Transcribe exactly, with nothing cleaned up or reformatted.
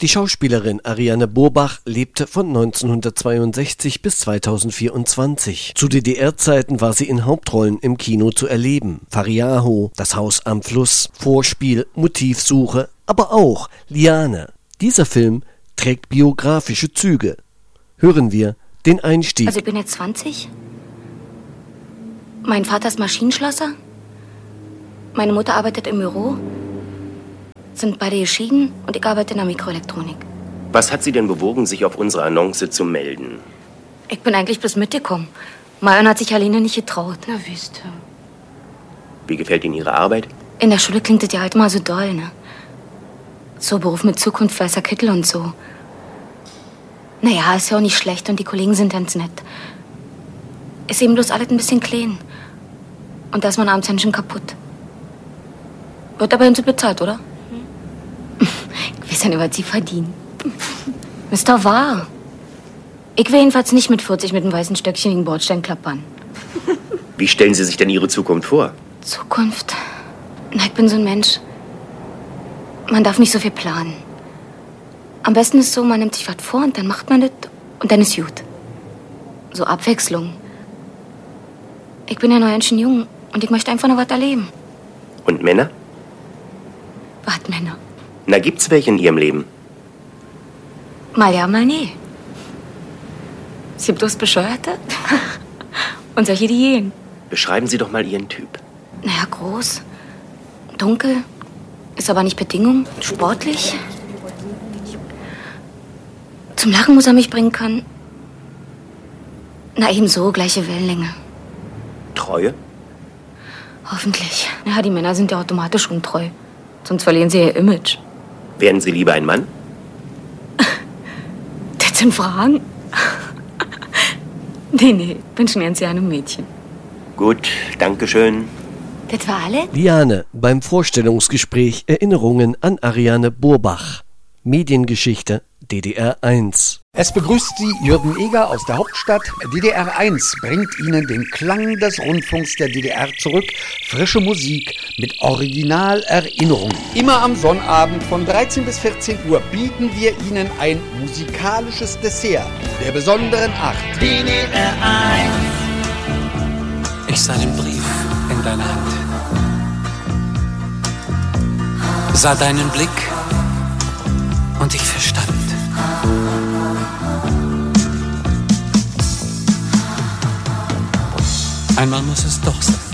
Die Schauspielerin Ariane Burbach lebte von neunzehnhundertzweiundsechzig bis zweitausendvierundzwanzig. Zu D D R-Zeiten war sie in Hauptrollen im Kino zu erleben. Fariaho, Das Haus am Fluss, Vorspiel, Motivsuche, aber auch Liane. Dieser Film trägt biografische Züge. Hören wir den Einstieg. Also ich bin jetzt zwanzig. Mein Vater ist Maschinenschlosser. Meine Mutter arbeitet im Büro. Sind beide geschieden und ich arbeite in der Mikroelektronik. Was hat Sie denn bewogen, sich auf unsere Annonce zu melden? Ich bin eigentlich bloß mitgekommen. Marion hat sich Aline nicht getraut. Na, wisst ihr. Wie gefällt Ihnen Ihre Arbeit? In der Schule klingt das ja halt immer so doll, ne? So Beruf mit Zukunft, weißer Kittel und so. Naja, ist ja auch nicht schlecht und die Kollegen sind ganz nett. Ist eben bloß alles ein bisschen klein. Und da ist man abends ganz schön kaputt. Wird aber hinzu bezahlt, oder? Ich weiß ja nicht, was Sie verdienen. Ist doch wahr. Ich will jedenfalls nicht mit vierzig mit einem weißen Stöckchen gegen den Bordstein klappern. Wie stellen Sie sich denn Ihre Zukunft vor? Zukunft? Na, ich bin so ein Mensch. Man darf nicht so viel planen. Am besten ist so, man nimmt sich was vor und dann macht man das und dann ist gut. So Abwechslung. Ich bin ja noch ganz schön jung und ich möchte einfach noch was erleben. Und Männer? Was, Männer? Na, gibt's welche in Ihrem Leben? Mal ja, mal nee. Es gibt bloß Bescheuerte und solche, die gehen. Beschreiben Sie doch mal Ihren Typ. Naja, groß, dunkel, ist aber nicht Bedingung, sportlich. Zum Lachen muss er mich bringen können. Na, ebenso, gleiche Wellenlänge. Treue? Hoffentlich. Ja, die Männer sind ja automatisch untreu. Sonst verlieren sie ihr Image. Wären Sie lieber ein Mann? Das sind Fragen? Nee, nee, bin schon ganz gerne ein Mädchen. Gut, danke schön. Das war alles? Liane beim Vorstellungsgespräch Erinnerungen an Ariane Burbach. Mediengeschichte D D R eins. Es begrüßt Sie Jürgen Eger aus der Hauptstadt. D D R eins bringt Ihnen den Klang des Rundfunks der D D R zurück. Frische Musik mit Originalerinnerungen. Immer am Sonnabend von dreizehn bis vierzehn Uhr bieten wir Ihnen ein musikalisches Dessert der besonderen Acht. D D R eins. Ich sah den Brief in deiner Hand. Sah deinen Blick und ich verstand. Einmal muss es doch sein.